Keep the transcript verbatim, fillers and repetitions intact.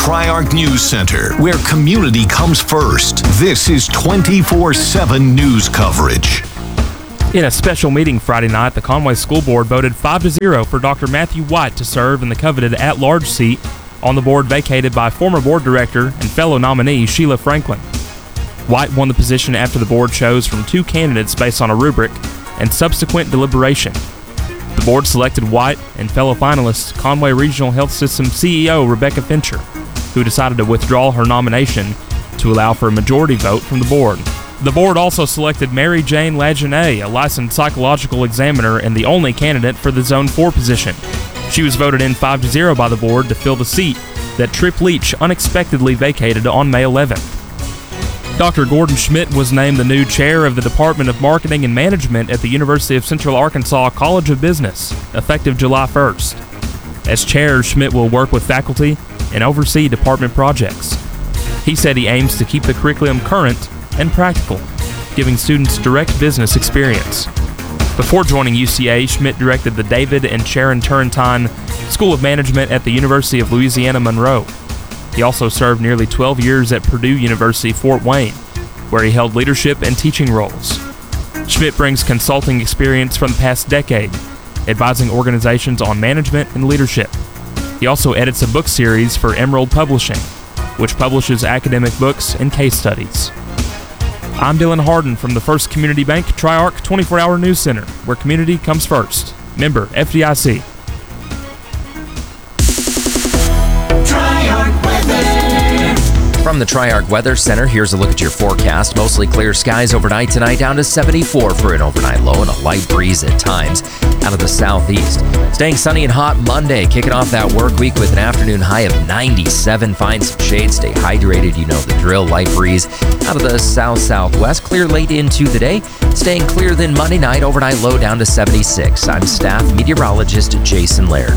Triarch News Center, where community comes first. This is twenty-four seven news coverage. In a special meeting Friday night, the Conway School Board voted five to zero for Doctor Matthew White to serve in the coveted at-large seat on the board vacated by former board director and fellow nominee Sheila Franklin. White won the position after the board chose from two candidates based on a rubric and subsequent deliberation. The board selected White and fellow finalist Conway Regional Health System C E O Rebecca Fincher, who decided to withdraw her nomination to allow for a majority vote from the board. The board also selected Mary Jane Lajeunesse, a licensed psychological examiner and the only candidate for the Zone four position. She was voted in five to zero by the board to fill the seat that Tripp Leach unexpectedly vacated on May eleventh. Doctor Gordon Schmidt was named the new chair of the Department of Marketing and Management at the University of Central Arkansas College of Business, effective July first. As chair, Schmidt will work with faculty and oversee department projects. He said he aims to keep the curriculum current and practical, giving students direct business experience. Before joining U C A, Schmidt directed the David and Sharon Turrentine School of Management at the University of Louisiana Monroe. He also served nearly twelve years at Purdue University, Fort Wayne, where he held leadership and teaching roles. Schmidt brings consulting experience from the past decade, advising organizations on management and leadership. He also edits a book series for Emerald Publishing, which publishes academic books and case studies. I'm Dylan Harden from the First Community Bank Triarch twenty-four hour News Center, where community comes first. Member F D I C. From the Triarch Weather Center, here's a look at your forecast. Mostly clear skies overnight tonight, down to seventy-four for an overnight low and a light breeze at times out of the southeast. Staying sunny and hot Monday, kicking off that work week with an afternoon high of ninety-seven. Find some shade, stay hydrated, you know the drill. Light breeze out of the south-southwest. Clear late into the day. Staying clear then Monday night, overnight low down to seventy-six. I'm staff meteorologist Jason Laird.